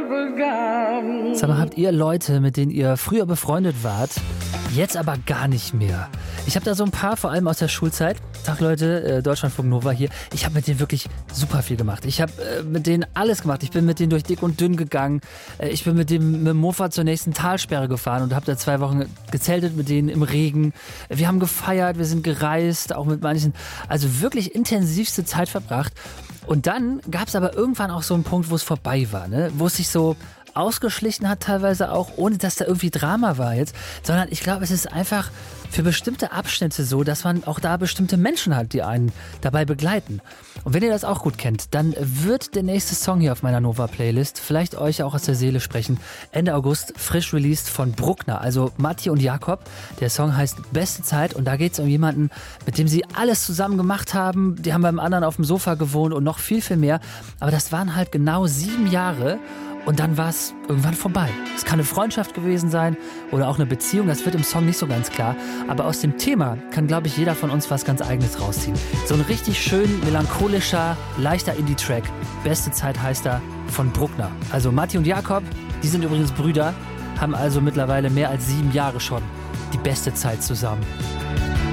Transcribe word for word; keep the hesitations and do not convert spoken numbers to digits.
Sag mal, habt ihr Leute, mit denen ihr früher befreundet wart, jetzt aber gar nicht mehr? Ich habe da so ein paar, vor allem aus der Schulzeit. Tag Leute, äh, Deutschlandfunk Nova hier. Ich habe mit denen wirklich super viel gemacht. Ich habe äh, mit denen alles gemacht. Ich bin mit denen durch dick und dünn gegangen. Äh, ich bin mit dem, mit dem Mofa zur nächsten Talsperre gefahren und habe da zwei Wochen gezeltet mit denen im Regen. Wir haben gefeiert, wir sind gereist, auch mit manchen. Also wirklich intensivste Zeit verbracht. Und dann gab es aber irgendwann auch so einen Punkt, wo es vorbei war, ne? Wo es sich so ausgeschlichen hat teilweise auch, ohne dass da irgendwie Drama war jetzt, sondern ich glaube, es ist einfach für bestimmte Abschnitte so, dass man auch da bestimmte Menschen hat, die einen dabei begleiten. Und wenn ihr das auch gut kennt, dann wird der nächste Song hier auf meiner Nova-Playlist vielleicht euch auch aus der Seele sprechen. Ende August frisch released von Bruckner, also Matti und Jakob. Der Song heißt Beste Zeit und da geht es um jemanden, mit dem sie alles zusammen gemacht haben. Die haben beim anderen auf dem Sofa gewohnt und noch viel, viel mehr. Aber das waren halt genau sieben Jahre. Und dann war es irgendwann vorbei. Es kann eine Freundschaft gewesen sein oder auch eine Beziehung, das wird im Song nicht so ganz klar. Aber aus dem Thema kann, glaube ich, jeder von uns was ganz Eigenes rausziehen. So ein richtig schön melancholischer, leichter Indie-Track. Beste Zeit heißt er, von Bruckner. Also Matti und Jakob, die sind übrigens Brüder, haben also mittlerweile mehr als sieben Jahre schon die beste Zeit zusammen.